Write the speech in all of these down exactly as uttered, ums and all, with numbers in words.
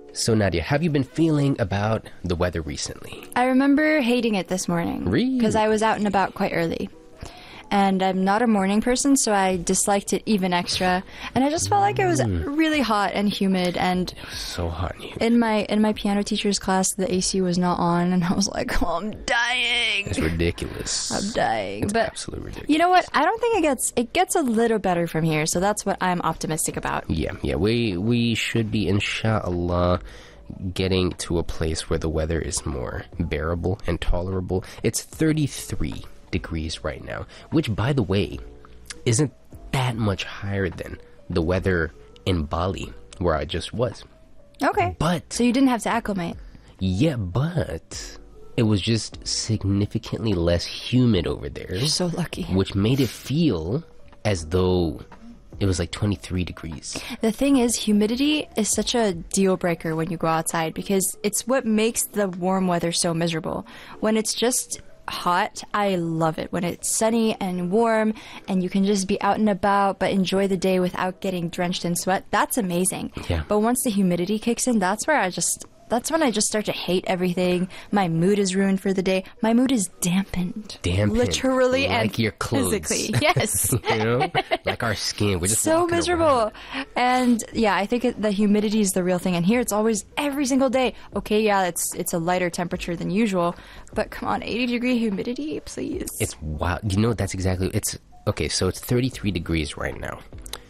So Nadia, how have you been feeling about the weather recently? I remember hating it this morning. Really? Because I was out and about quite early. And I'm not a morning person, so I disliked it even extra. And I just felt like it was Mm. really hot and humid. And It was so hot and humid. in my in my piano teacher's class, the A C was not on, and I was like, "Oh, I'm dying. It's ridiculous. I'm dying." It's but absolutely ridiculous. you know what? I don't think it gets it gets a little better from here. So that's what I'm optimistic about. Yeah, yeah. We we should be, inshallah, getting to a place where the weather is more bearable and tolerable. It's thirty-three degrees right now, which, by the way, isn't that much higher than the weather in Bali, where I just was. Okay. But So you didn't have to acclimate. yeah, but it was just significantly less humid over there, You're so lucky. which made it feel as though it was like twenty-three degrees. The thing is, humidity is such a deal breaker when you go outside because it's what makes the warm weather so miserable. When it's just hot, I love it. When it's sunny and warm and you can just be out and about but enjoy the day without getting drenched in sweat, that's amazing. Yeah. But once the humidity kicks in, that's where I just that's when I just start to hate everything. My mood is ruined for the day. My mood is dampened. Dampened, Literally like and your clothes. physically. Yes. You know, like our skin. We're just So walking miserable. around. And yeah, I think it, the humidity is the real thing. And here it's always every single day. Okay, yeah, it's it's a lighter temperature than usual, but come on, eighty degree humidity, please. It's wild. You know, that's exactly. It's okay. So it's thirty-three degrees right now.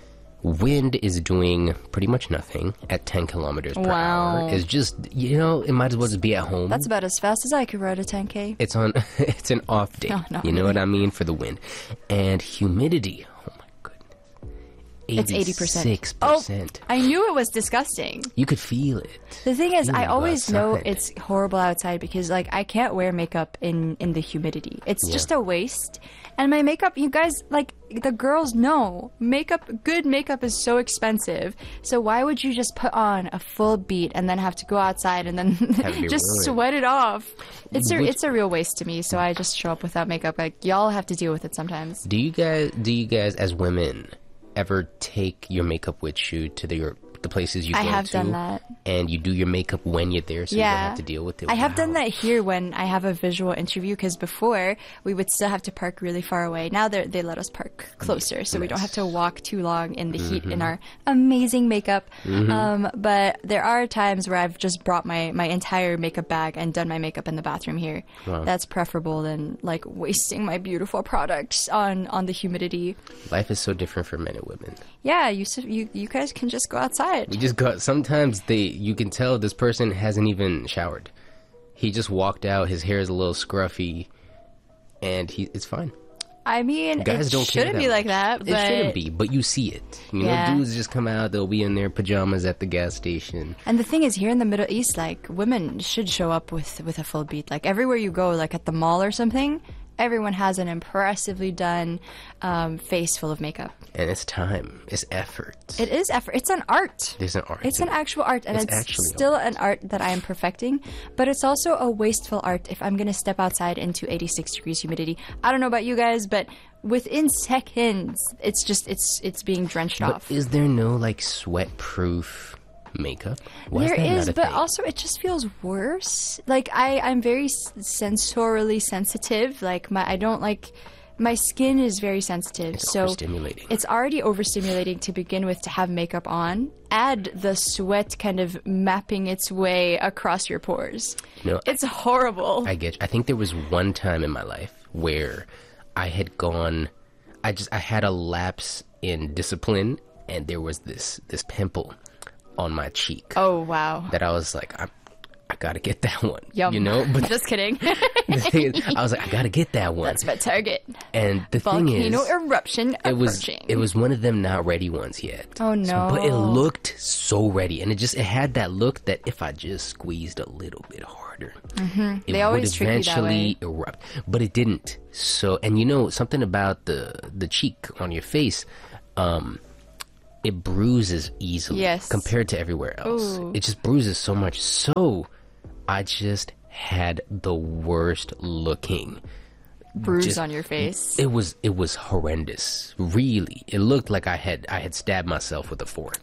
Wind is doing pretty much nothing at ten kilometers per Wow. hour. It's just, you know, it might as well just be at home. That's about as fast as I could ride a ten K. It's on. It's an off day. No, no, you know really. what I mean for the wind, and humidity. Oh my goodness, It's eighty percent. Eighty-six Oh, percent. I knew it was disgusting. You could feel it. The thing is, You I go always know outside. it's horrible outside because, like, I can't wear makeup in in the humidity. It's Yeah. just a waste. And my makeup, you guys, like, the girls know makeup. Good makeup is so expensive. So why would you just put on a full beat and then have to go outside and then Have it be just ruined. sweat it off? It's a Which- it's a real waste to me. So I just show up without makeup. Like, y'all have to deal with it sometimes. Do you guys? Do you guys, as women, ever take your makeup with you to the your, the places you I go have to? done that. And you do your makeup when you're there, so you don't have to deal with it. I have done Wow. that here when I have a visual interview because before we would still have to park really far away. Now they they let us park closer, so we don't have to walk too long in the heat Mm-hmm. in our amazing makeup. Um, but there are times where I've just brought my, my entire makeup bag and done my makeup in the bathroom here. Wow. That's preferable than like wasting my beautiful products on, on the humidity. Life is so different for men and women. Yeah, you s- you you guys can just go outside. We just got. Sometimes they, you can tell this person hasn't even showered. He just walked out. His hair is a little scruffy, and he it's fine. I mean, Guys it don't care shouldn't that be like much. that, but It shouldn't be, but you see it. You Yeah. know, dudes just come out. They'll be in their pajamas at the gas station. And the thing is, here in the Middle East, like, women should show up with, with a full beat. Like, everywhere you go, like at the mall or something, everyone has an impressively done um, face full of makeup. And it's time. It's effort. It is effort. It's an art. There's an art. It's an actual art, and It's it's, actually still an art that I am perfecting. But it's also a wasteful art if I'm going to step outside into eighty-six degrees humidity. I don't know about you guys, but within seconds, it's just, it's it's being drenched But off. is there no like sweat-proof makeup? Why There that not is, a but thing? also it just feels worse. Like I, I'm very s- sensorily sensitive. Like my, I don't like, my skin is very sensitive. It's so overstimulating. it's already overstimulating to begin with to have makeup on. Add the sweat kind of mapping its way across your pores. No, It's horrible. I get you. I think there was one time in my life where I had gone, I just, I had a lapse in discipline, and there was this, this pimple on my cheek oh wow. that I was like, I, I gotta get that one. Yum. You know? But Just kidding. the thing is, I was like, I gotta get that one. That's my target. And the thing Volcano is, eruption it was approaching. it was one of them not ready ones yet. Oh, no. But it looked so ready, and it just it had that look that if I just squeezed a little bit harder, it Mm-hmm. They would always trick you that eventually erupt. But it didn't. So, and you know something about the the cheek on your face, um, it bruises easily Yes. compared to everywhere else. Ooh. It just bruises so much. So, I just had the worst looking. Bruise just- on your face. It was it was horrendous. Really, it looked like I had I had stabbed myself with a fork.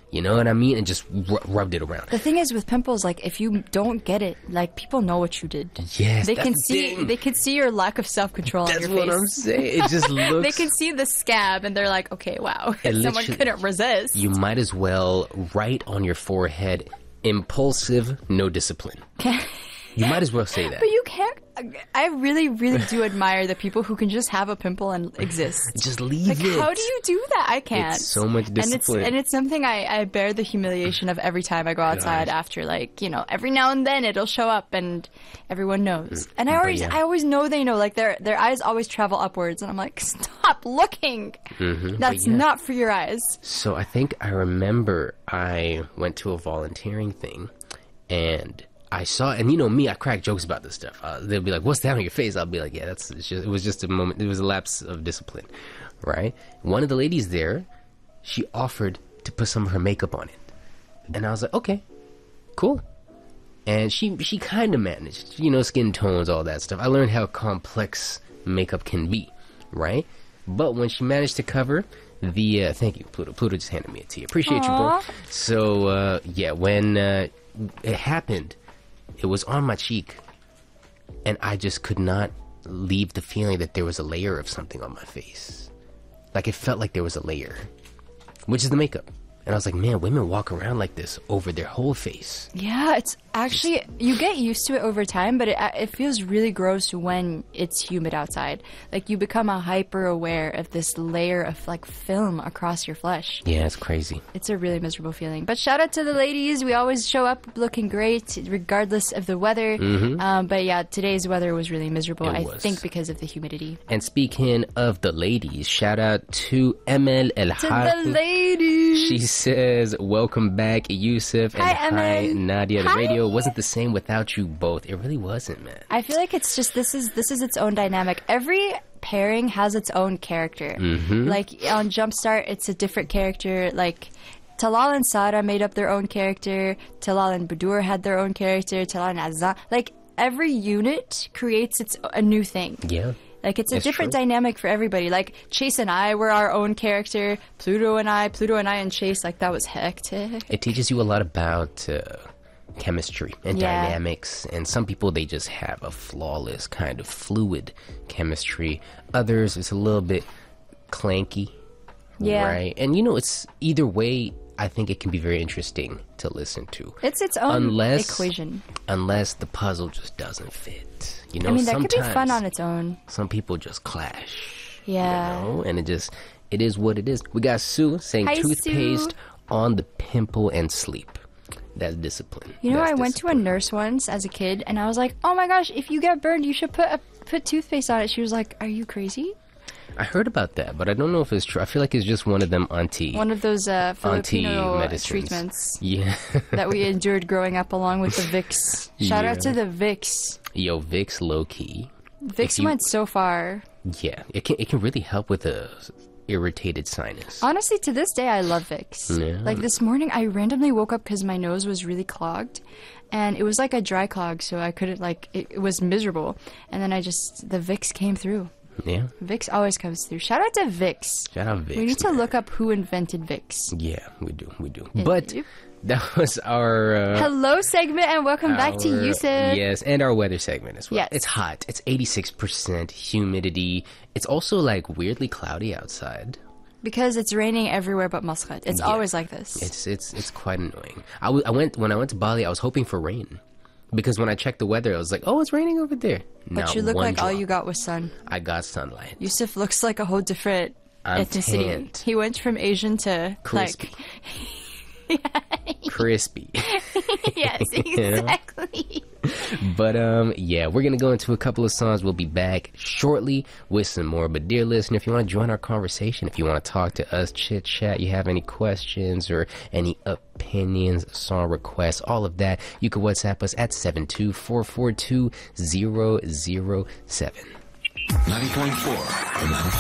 You know what I mean? And just r- rubbed it around. The thing is with pimples, like if you don't get it, like people know what you did. Yes, they that's can the see thing. they can see your lack of self control on That's your what face. I'm saying. It just looks. They can see the scab and they're like, okay, wow, It someone literally- couldn't resist. You might as well write on your forehead, impulsive, no discipline. You might as well say that. But you can't. I really, really do admire the people who can just have a pimple and exist. Just leave Like, it. how do you do that? I can't. It's so much And it's, discipline. and it's something I, I bear the humiliation of every time I go outside. Gosh. After, like, you know, every now and then it'll show up and everyone knows. And I But always, yeah. I always know they know. Like their their eyes always travel upwards, and I'm like, stop looking. Mhm, That's but yeah. not for your eyes. So I think I remember I went to a volunteering thing, and I saw, and you know me, I crack jokes about this stuff. Uh, they'll be like, "What's that on your face?" I'll be like, "Yeah, that's it's just, it was just a moment. It was a lapse of discipline, right?" One of the ladies there, she offered to put some of her makeup on it, and I was like, "Okay, cool." And she she kind of managed, you know, skin tones, all that stuff. I learned how complex makeup can be, right? But when she managed to cover the, uh, thank you, Pluto. Pluto just handed me a tea. Appreciate you, bro. Aw. So uh, yeah, when uh, it happened, it was on my cheek, and I just could not leave the feeling that there was a layer of something on my face. Like it felt like there was a layer, which is the makeup. And I was like, man, women walk around like this over their whole face. Yeah, it's actually, you get used to it over time, but it, it feels really gross when it's humid outside. Like you become a hyper aware of this layer of like film across your flesh. Yeah, it's crazy. It's a really miserable feeling. But shout out to the ladies. We always show up looking great, regardless of the weather. Um, but yeah, today's weather was really miserable, Mm-hmm. It I was. think because of the humidity. And speaking of the ladies, shout out to Emel El To the Harfi. ladies! She says, welcome back, Yusuf, and Hi, hi, Emel. Nadia. The Hi. radio wasn't the same without you both. It really wasn't, man. I feel like it's just this is this is its own dynamic. Every pairing has its own character. Mm-hmm. Like on Jumpstart, it's a different character. Like Talal and Sara made up their own character. Talal and Badur had their own character. Talal and Azza. Like every unit creates its a new thing. Yeah. Like it's a It's different true. dynamic for everybody. Like Chase and I were our own character. Pluto and I, Pluto and I and Chase. Like that was hectic. It teaches you a lot about uh, chemistry and Yeah. dynamics, and some people, they just have a flawless kind of fluid chemistry. Others, it's a little bit clanky, Yeah. right? And you know, it's either way, I think it can be very interesting to listen to. It's its own Unless- equation. Unless the puzzle just doesn't fit. You know, I mean, that could be sometimes fun on its own. some people just clash. Yeah. You know, and it just, it is what it is. We got Sue saying Hi, toothpaste Sue. on the pimple and sleep. That's discipline. You know, That's I went to a discipline. nurse once as a kid, and I was like, "Oh my gosh, if you get burned, you should put a, put toothpaste on it." She was like, "Are you crazy?" I heard about that, but I don't know if it's true. I feel like it's just one of them auntie, One of those uh, auntie Filipino medicines. treatments Yeah. that we endured growing up, along with the Vicks. Shout out Yeah. to the Vicks. Yo, Vicks low key. Vicks you- went so far. Yeah, it can it can really help with a irritated sinus. Honestly, to this day, I love Vicks. Yeah. Like this morning, I randomly woke up because my nose was really clogged, and it was like a dry clog, so I couldn't like it, it was miserable. And then I just the Vicks came through. Yeah. Vicks always comes through. Shout out to Vicks. Shout out Vicks. We need to man. look up who invented Vicks. Yeah, we do, we do. Yeah, But you- that was our uh, Hello segment and welcome back to our- Yusuf. Yes, and our weather segment as well. Yes. It's hot. It's eighty-six percent humidity. It's also like weirdly cloudy outside. Because it's raining everywhere but Muscat. It's Yeah. always like this. It's it's it's quite annoying. I, w- I went when I went to Bali. I was hoping for rain because when I checked the weather, I was like, "Oh, it's raining over there." but Not you look one like all drop. you got was sun. I got sunlight. Yusuf looks like a whole different I'm ethnicity. tanned. He went from Asian to Crispy. like Crispy. yes, exactly. But um, yeah, we're gonna go into a couple of songs. We'll be back shortly with some more. But dear listener, if you want to join our conversation, if you want to talk to us, chit chat, you have any questions or any opinions, song requests, all of that, you can WhatsApp us at seven two four four two zero zero seven. ninety point four